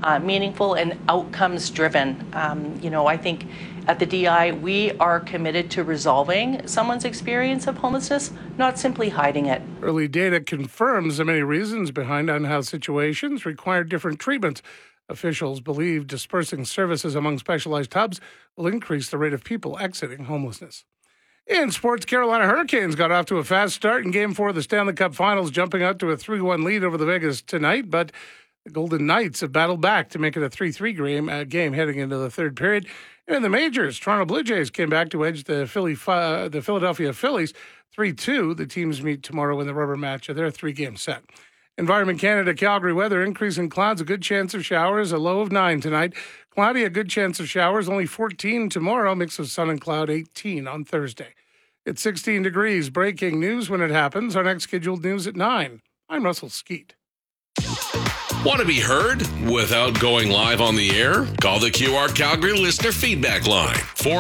meaningful and outcomes driven. I think at the DI, we are committed to resolving someone's experience of homelessness, not simply hiding it. Early data confirms the many reasons behind unhoused situations require different treatments. Officials believe dispersing services among specialized hubs will increase the rate of people exiting homelessness. In sports, Carolina Hurricanes got off to a fast start in Game 4 of the Stanley Cup Finals, jumping out to a 3-1 lead over the Vegas tonight, but the Golden Knights have battled back to make it a 3-3 game heading into the third period. And in the majors, Toronto Blue Jays came back to edge the Philadelphia Phillies 3-2. The teams meet tomorrow in the rubber match of their 3-game set. Environment Canada, Calgary weather, increasing clouds, a good chance of showers, a low of 9 tonight. Cloudy, a good chance of showers, only 14 tomorrow, mix of sun and cloud, 18 on Thursday. It's 16 degrees. Breaking news when it happens. Our next scheduled news at 9. I'm Russell Skeet. Want to be heard without going live on the air? Call the QR Calgary listener feedback line,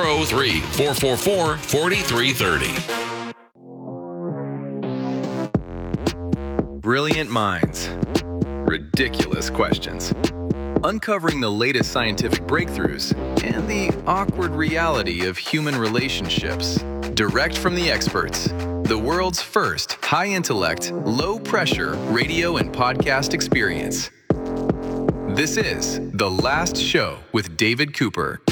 403-444-4330. Brilliant minds. Ridiculous questions. Uncovering the latest scientific breakthroughs and the awkward reality of human relationships. Direct from the experts. The world's first high-intellect, low-pressure radio and podcast experience. This is The Last Show with David Cooper.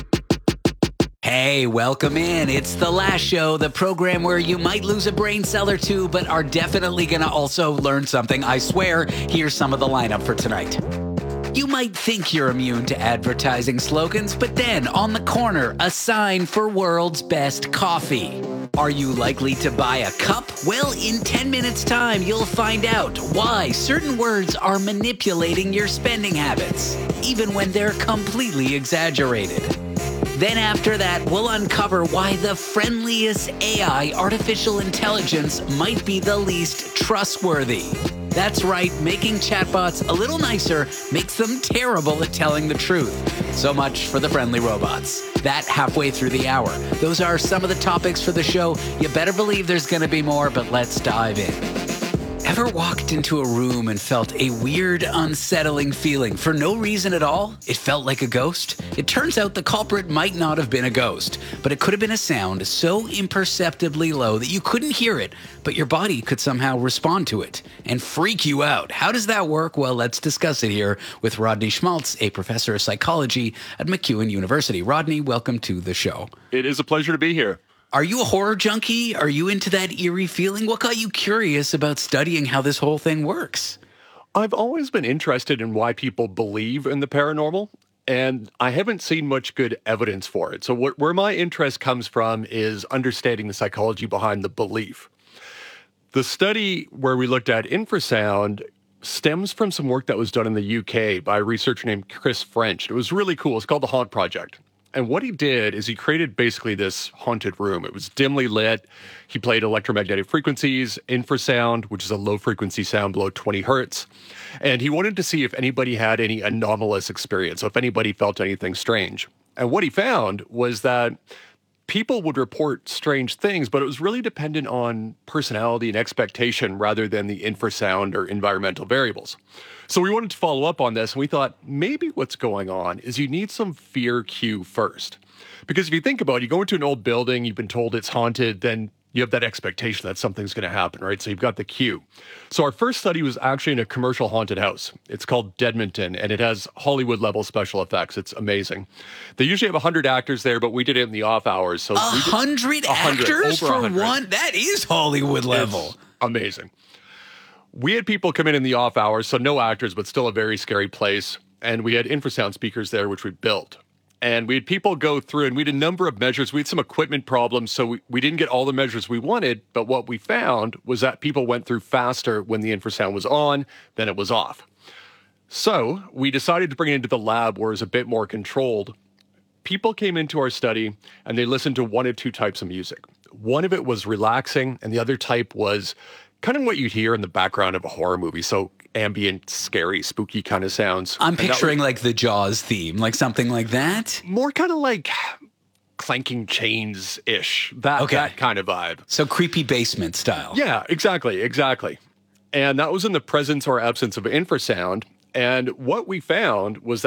Hey, welcome in. It's The Last Show, the program where you might lose a brain cell or two, but are definitely going to also learn something. I swear, here's some of the lineup for tonight. You might think you're immune to advertising slogans, but then on the corner, a sign for world's best coffee. Are you likely to buy a cup? Well, in 10 minutes' time, you'll find out why certain words are manipulating your spending habits, even when they're completely exaggerated. Then after that, we'll uncover why the friendliest AI, artificial intelligence, might be the least trustworthy. That's right, making chatbots a little nicer makes them terrible at telling the truth. So much for the friendly robots. That halfway through the hour. Those are some of the topics for the show. You better believe there's going to be more, but let's dive in. Ever walked into a room and felt a weird, unsettling feeling for no reason at all? It felt like a ghost? It turns out the culprit might not have been a ghost, but it could have been a sound so imperceptibly low that you couldn't hear it, but your body could somehow respond to it and freak you out. How does that work? Well, let's discuss it here with Rodney Schmaltz, a professor of psychology at MacEwan University. Rodney, welcome to the show. It is a pleasure to be here. Are you a horror junkie? Are you into that eerie feeling? What got you curious about studying how this whole thing works? I've always been interested in why people believe in the paranormal, and I haven't seen much good evidence for it. So where my interest comes from is understanding the psychology behind the belief. The study where we looked at infrasound stems from some work that was done in the UK by a researcher named Chris French. It was really cool. It's called the Haunt Project. And what he did is he created basically this haunted room. It was dimly lit. He played electromagnetic frequencies, infrasound, which is a low-frequency sound below 20 hertz. And he wanted to see if anybody had any anomalous experience, so if anybody felt anything strange. And what he found was that people would report strange things, but it was really dependent on personality and expectation rather than the infrasound or environmental variables. So we wanted to follow up on this, and we thought maybe what's going on is you need some fear cue first. Because if you think about it, you go into an old building, you've been told it's haunted, then you have that expectation that something's going to happen, right? So you've got the cue. So our first study was actually in a commercial haunted house. It's called Dedmonton, and it has Hollywood-level special effects. It's amazing. They usually have 100 actors there, but we did it in the off hours. So 100 actors for 100. One? That is Hollywood level. It's amazing. We had people come in the off hours, so no actors, but still a very scary place. And we had infrasound speakers there, which we built. And we had people go through, and we had a number of measures. We had some equipment problems, so we didn't get all the measures we wanted. But what we found was that people went through faster when the infrasound was on than it was off. So we decided to bring it into the lab where it was a bit more controlled. People came into our study, and they listened to one of two types of music. One of it was relaxing, and the other type was kind of what you'd hear in the background of a horror movie. So ambient, scary, spooky kind of sounds. I'm picturing like the Jaws theme, like something like that. More kind of like clanking chains-ish, that kind of vibe. So creepy basement style. Yeah, exactly. And that was in the presence or absence of infrasound. And what we found was that